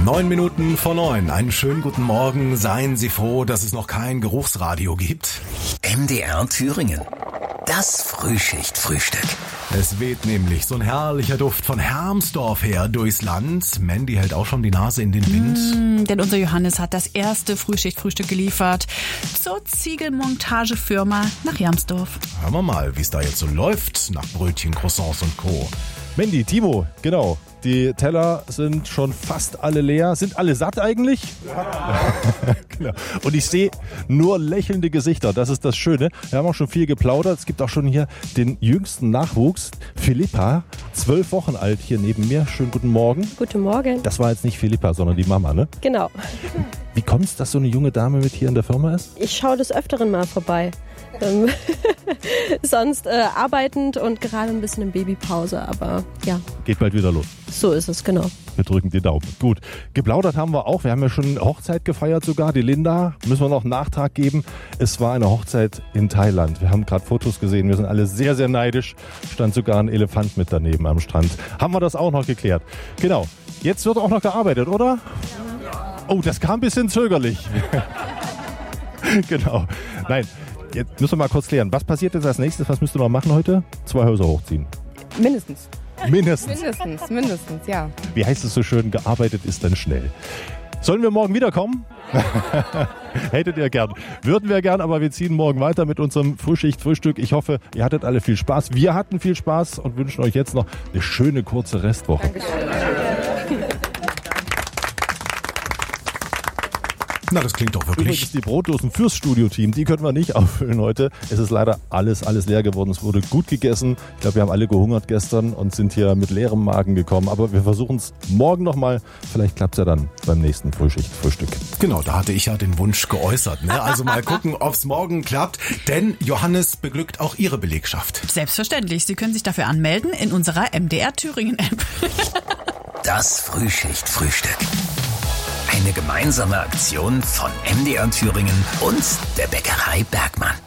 9 Minuten vor 9. Einen schönen guten Morgen. Seien Sie froh, dass es noch kein Geruchsradio gibt. MDR Thüringen. Das Frühschichtfrühstück. Es weht nämlich so ein herrlicher Duft von Hermsdorf her durchs Land. Mandy hält auch schon die Nase in den Wind. Denn unser Johannes hat das erste Frühschichtfrühstück geliefert zur Ziegelmontagefirma nach Hermsdorf. Hören wir mal, wie es da jetzt so läuft nach Brötchen, Croissants und Co. Mandy, Timo, genau. Die Teller sind schon fast alle leer. Sind alle satt eigentlich? Ja. Genau. Und ich sehe nur lächelnde Gesichter. Das ist das Schöne. Wir haben auch schon viel geplaudert. Es gibt auch schon hier den jüngsten Nachwuchs. Philippa, 12 Wochen alt, hier neben mir. Schönen guten Morgen. Guten Morgen. Das war jetzt nicht Philippa, sondern die Mama, ne? Genau. Wie kommt es, dass so eine junge Dame mit hier in der Firma ist? Ich schaue des Öfteren mal vorbei. Sonst arbeitend und gerade ein bisschen in Babypause, aber ja. Geht bald wieder los. So ist es, genau. Wir drücken die Daumen. Gut, geplaudert haben wir auch. Wir haben ja schon Hochzeit gefeiert sogar. Die Linda, müssen wir noch einen Nachtrag geben. Es war eine Hochzeit in Thailand. Wir haben gerade Fotos gesehen. Wir sind alle sehr, sehr neidisch. Stand sogar ein Elefant mit daneben am Strand. Haben wir das auch noch geklärt. Genau. Jetzt wird auch noch gearbeitet, oder? Oh, das kam ein bisschen zögerlich. Genau. Nein. Jetzt müssen wir mal kurz klären. Was passiert jetzt als nächstes? Was müsst ihr noch machen heute? 2 Häuser hochziehen. Mindestens. Mindestens, ja. Wie heißt es so schön? Gearbeitet ist dann schnell. Sollen wir morgen wiederkommen? Hättet ihr gern. Würden wir gern, aber wir ziehen morgen weiter mit unserem Frühschicht-Frühstück. Ich hoffe, ihr hattet alle viel Spaß. Wir hatten viel Spaß und wünschen euch jetzt noch eine schöne, kurze Restwoche. Na, das klingt doch wirklich. Übrigens die Brotdosen fürs Studioteam, die können wir nicht auffüllen heute. Es ist leider alles leer geworden. Es wurde gut gegessen. Ich glaube, wir haben alle gehungert gestern und sind hier mit leerem Magen gekommen. Aber wir versuchen es morgen nochmal. Vielleicht klappt es ja dann beim nächsten Frühschicht-Frühstück. Genau, da hatte ich ja den Wunsch geäußert. Ne? Also mal gucken, ob es morgen klappt. Denn Johannes beglückt auch Ihre Belegschaft. Selbstverständlich. Sie können sich dafür anmelden in unserer MDR Thüringen App. Das Frühschichtfrühstück. Eine gemeinsame Aktion von MDR Thüringen und der Bäckerei Bergmann.